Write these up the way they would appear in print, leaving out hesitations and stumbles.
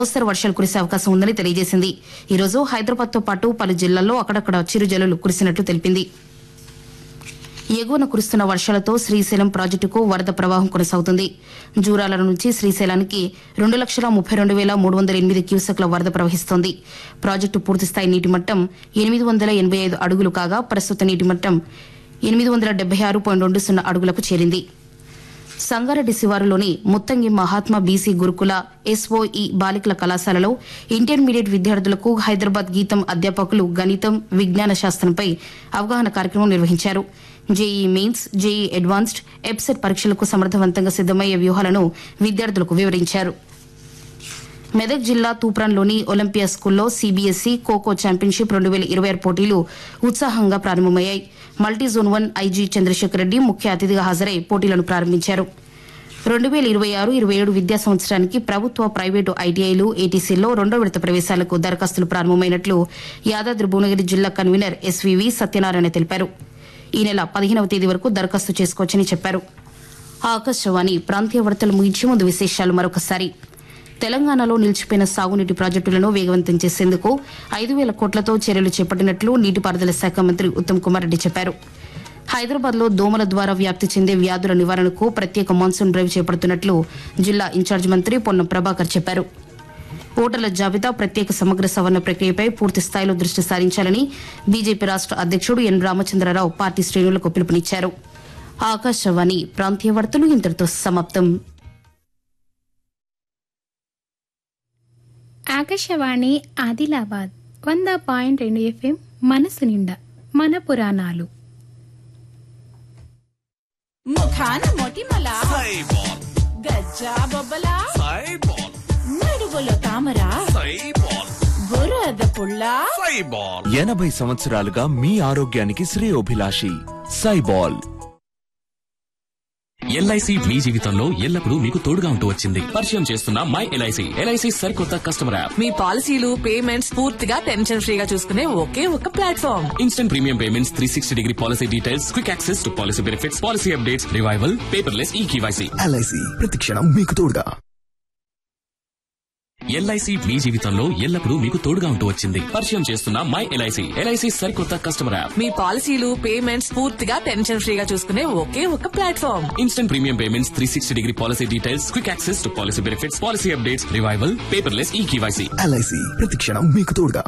మోస్తరు వర్షాలు కురిసే అవకాశం ఉందని తెలియజేసింది. ఈ రోజు హైదరాబాద్తో పాటు పలు జిల్లాల్లో అక్కడక్కడ చిరుజల్లులు కురిసినట్లు తెలిపింది. ఎగువన కురుస్తున్న వర్షాలతో శ్రీశైలం ప్రాజెక్టుకు వరద ప్రవాహం కొనసాగుతుంది. జూరాల నుంచి శ్రీశైలానికి 2,32,308 క్యూసెక్ల వరద ప్రవహిస్తోంది. ప్రాజెక్టు పూర్తిస్థాయి నీటి మట్టం 885 అడుగులు కాగా ప్రస్తుత నీటి మట్టం 876.20 అడుగులకు చేరింది. సంగారెడ్డి శివారులోని ముత్తంగి మహాత్మా బీసీ గురుకుల ఎస్ఓఈ బాలికల కళాశాలలో ఇంటర్మీడియట్ విద్యార్థులకు హైదరాబాద్ గీతం అధ్యాపకులు గణితం, విజ్ఞాన శాస్త్రంపై అవగాహన కార్యక్రమం నిర్వహించారు. జేఈ మెయిన్స్, జేఈ అడ్వాన్స్డ్, ఎబ్సెట్ పరీక్షలకు సమర్థవంతంగా సిద్దమయ్యే వ్యూహాలను విద్యార్థులకు వివరించారు. మెదక్ జిల్లా తూప్రాన్లోని ఒలింపియా స్కూల్లో సీబీఎస్ఈ ఖోఖో ఛాంపియన్షిప్ 2026 పోటీలు ఉత్సాహంగా ప్రారంభమయ్యాయి. మల్టీజోన్ 1 ఐజీ చంద్రశేఖర్ రెడ్డి ముఖ్య అతిథిగా హాజరై పోటీలను ప్రారంభించారు. 2026-27 విద్యా సంవత్సరానికి ప్రభుత్వ, ప్రైవేటు ఐటీఐలు, ఏటీసీల్లో రెండో విడత ప్రవేశాలకు దరఖాస్తులు ప్రారంభమైనట్లు యాదాద్రి భువనగిరి జిల్లా కన్వీనర్ ఎస్వీవి సత్యనారాయణ తెలిపారు. ఈ నెల 15వ తేదీ వరకు దరఖాస్తు చేసుకోవచ్చని చెప్పారు. ఆకాశవాణి ప్రాంతీయ వార్తలు ముగించే ముందు విశేషాలు మరొకసారి. తెలంగాణలో నిలిచిపోయిన సాగునీటి ప్రాజెక్టులను వేగవంతం చేసేందుకు 5,000 కోట్లతో చర్యలు చేపట్టినట్లు నీటిపారుదల శాఖ మంత్రి ఉత్తమ్ కుమార్ రెడ్డి చెప్పారు. హైదరాబాద్లో దోమల ద్వారా వ్యాప్తి చెందే వ్యాధుల నివారణకు ప్రత్యేక మాన్సూన్ డ్రైవ్ చేపడుతున్నట్లు జిల్లా ఇన్ఛార్జ్ మంత్రి పొన్నం ప్రభాకర్ చెప్పారు. ఓటర్ల జాబితా ప్రత్యేక సమగ్ర సవరణ ప్రక్రియపై పూర్తి స్థాయిలో దృష్టి సారించాలని బీజేపీ రాష్ట అధ్యక్షుడు ఎన్ రామచంద్రరావు పార్టీ శ్రేణులకు పిలుపునిచ్చారు. ఆకాశవాణి ప్రాంతీయ వార్తలు ఇంతటితో సమాప్తం. ఆకాశవాణి ఆదిలాబాద్ 100.2 FM మనసు నిండా మన పురాణాలు. ముఖాన మొటిమల గజ్జా బొబ్బల నడుగులో తామర బురద పుల్ల 80 సంవత్సరాలుగా మీ ఆరోగ్యానికి శ్రేయోభిలాషి సైబాల్. ఎల్ఐసి మీ జీవితంలో ఎల్లప్పుడూ మీకు తోడుగా ఉంటూ వచ్చింది. పరిచయం చేస్తున్న మై ఎల్ఐసి. ఎల్ఐసి సరికొత్త కస్టమర్ యాప్. మీ పాలసీలు, పేమెంట్స్ పూర్తిగా టెన్షన్ ఫ్రీగా చూసుకునే ఒకే ఒక platform. Instant premium payments, 360-degree policy details, quick access to policy benefits, policy updates, revival, paperless eKYC. LIC ప్రతిక్షణం మీకు తోడుగా. ఎల్ఐసి మీ జీవితంలో ఎల్లప్పుడూ మీకు తోడుగా ఉంటూ వచ్చింది. పరిచయం చేస్తున్న మై ఎల్ఐసి. ఎల్ఐసి సరికొత్త కస్టమర్ యాప్. మీ పాలసీలు, పేమెంట్స్ పూర్తిగా టెన్షన్ ఫ్రీగా చూసుకునే ఒకే ఒక platform. Instant premium payments, 360-degree policy details, quick access to policy benefits, policy updates, revival, paperless eKYC. LIC ప్రతిక్షణం మీకు తోడుగా.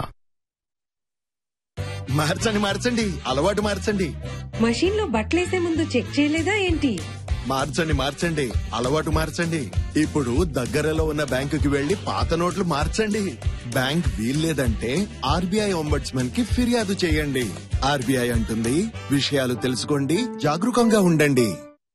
మార్చండి, అలవాటు మార్చండి. మషీన్ లో బట్టలేసే ముందు చెక్ చేయలేదా ఏంటి? మార్చండి, అలవాటు మార్చండి. ఇప్పుడు దగ్గరలో ఉన్న బ్యాంకుకి వెళ్లి పాత నోట్లు మార్చండి. బ్యాంక్ వీల్లేదంటే ఆర్బీఐ ఒంబడ్స్మన్ కి ఫిర్యాదు చేయండి. ఆర్బీఐ అంటుంది, విషయాలు తెలుసుకోండి, జాగరూకంగా ఉండండి.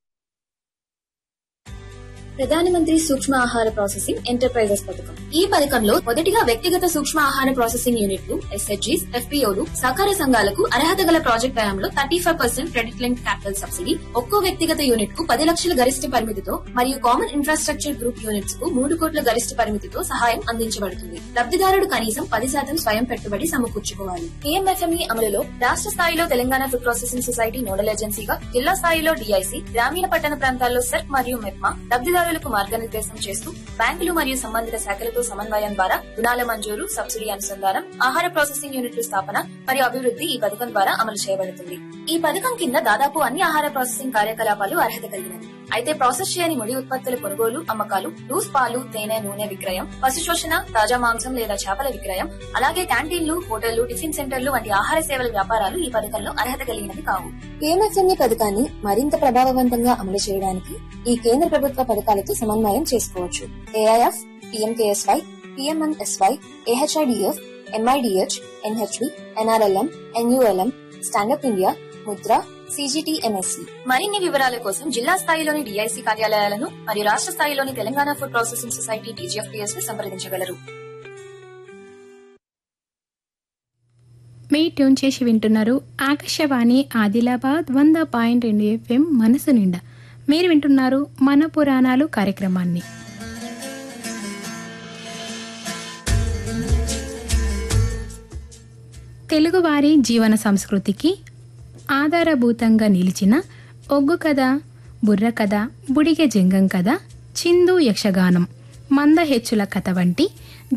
ప్రధానమంత్రి సూక్ష్మ ఆహార ప్రాసెసింగ్ ఎంటర్ప్రైజెస్ పథకం. ఈ పథకంలో మొదటిగా వ్యక్తిగత సూక్ష్మ ఆహార ప్రాసెసింగ్ యూనిట్లు, ఎస్హెచ్జీస్, ఎఫ్పీఓలు, సహకార సంఘాలకు అర్హత గల ప్రాజెక్ట్ వ్యయంలో 35% క్రెడిట్ లింక్ క్యాపిటల్ సబ్సిడీ, ఒక్కో వ్యక్తిగత యూనిట్ కు 10 లక్షల గరిష్ట పరిమితితో మరియు కామన్ ఇన్ఫ్రాస్ట్రక్చర్ గ్రూప్ యూనిట్స్ కు 3 కోట్ల గరిష్ట పరిమితితో సహాయం అందించబడుతుంది. లబ్ధిదారుడు కనీసం 10% స్వయం పెట్టుబడి సమకూర్చుకోవాలి. పీఎంఎఫ్ఎంఈ అమలులో రాష్ట్ర స్థాయిలో Telangana food processing society nodal ఏజెన్సీగా, జిల్లా స్థాయిలో డిఐసి, గ్రామీణ పట్టణ ప్రాంతాల్లో సెర్క్ మరియు మెప్మా లబ్ధిదారులకు మార్గనిర్దేశం చేస్తూ బ్యాంకులు మరియు సంబంధిత శాఖలతో సమన్వయం ద్వారా రుణాల మంజూరు, సబ్సిడీ అనుసంధానం, ఆహార ప్రాసెసింగ్ యూనిట్ల స్థాపన మరియు అభివృద్ధి ఈ పథకం ద్వారా అమలు చేయబడుతుంది. ఈ పథకం కింద దాదాపు అన్ని ఆహార ప్రాసెసింగ్ కార్యకలాపాలు అర్హత కలిగినవి. అయితే ప్రాసెస్ చేయని ముడి ఉత్పత్తుల కొనుగోలు, అమ్మకాలు, లూస్ పాలు, తేనె, నూనె విక్రయం, పశు శోషణ, తాజా మాంసం లేదా చేపల విక్రయం, అలాగే క్యాంటీన్లు, హోటళ్లు, టిఫిన్ సెంటర్లు వంటి ఆహార సేవల వ్యాపారాలు ఈ పథకంలో అర్హత కలిగినవి కావు. పీఎంఎఫ్ఎంఈ పథకాన్ని మరింత ప్రభావవంతంగా అమలు చేయడానికి ఈ కేంద్ర ప్రభుత్వ పథకాలతో సమన్వయం చేసుకోవచ్చు. AIF, PMKSY, పీఎంఎన్ఎస్వై, AHIDF, MIDH, NHB, NRLM, NULM, stand up India, Mudra, CGTMSC. మరిన్ని వివరాల కోసం జిల్లా స్థాయిలోని డిఐసి కార్యాలయాలను మరియు రాష్ట్ర స్థాయిలోని Telangana food processing society TGFPS ను సంప్రదించగలరు. మీ ట్యూన్ చేసి వింటున్నారు ఆకాశవాణి ఆదిలాబాద్ 100.2 FM మనసు నిండా. మీరు వింటున్నారు మన పురాణాలు కార్యక్రమాన్ని. తెలుగువారి జీవన సంస్కృతికి ఆధారభూతంగా నిలిచిన ఒగ్గు కథ, బుర్ర కథ, బుడిగె జంగం కథ, చిందు యక్షగానం మంద హెచ్చుల కథ వంటి